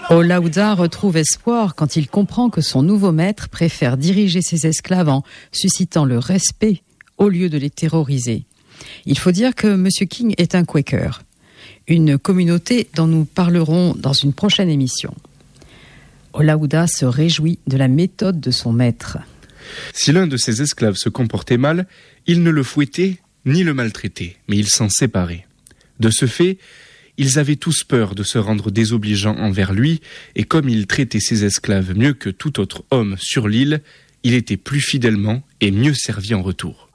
Olaouda retrouve espoir quand il comprend que son nouveau maître préfère diriger ses esclaves en suscitant le respect au lieu de les terroriser. Il faut dire que M. King est un Quaker, une communauté dont nous parlerons dans une prochaine émission. Olaouda se réjouit de la méthode de son maître. Si l'un de ses esclaves se comportait mal, il ne le fouettait ni le maltraitait, mais il s'en séparait. De ce fait, ils avaient tous peur de se rendre désobligeants envers lui, et comme il traitait ses esclaves mieux que tout autre homme sur l'île, il était plus fidèlement et mieux servi en retour.